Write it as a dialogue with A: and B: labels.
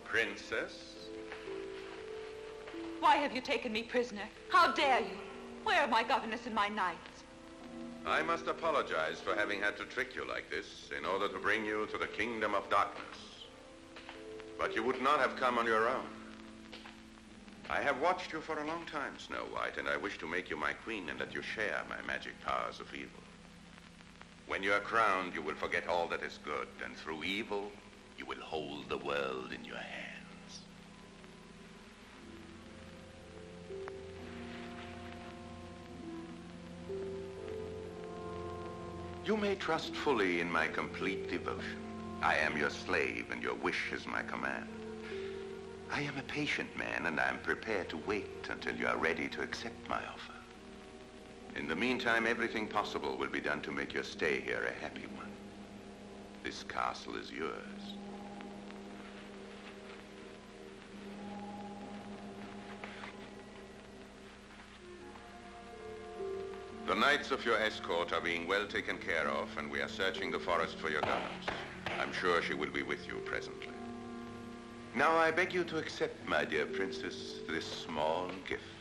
A: Princess?
B: Why have you taken me prisoner? How dare you? Where are my governess and my knights?
A: I must apologize for having had to trick you like this in order to bring you to the kingdom of darkness. But you would not have come on your own. I have watched you for a long time, Snow White, and I wish to make you my queen and let you share my magic powers of evil. When you are crowned, you will forget all that is good, and through evil, you will hold the world in your hands. You may trust fully in my complete devotion. I am your slave, and your wish is my command. I am a patient man, and I am prepared to wait until you are ready to accept my offer. In the meantime, everything possible will be done to make your stay here a happy one. This castle is yours. The knights of your escort are being well taken care of, and we are searching the forest for your governess. I'm sure she will be with you presently. Now I beg you to accept, my dear princess, this small gift.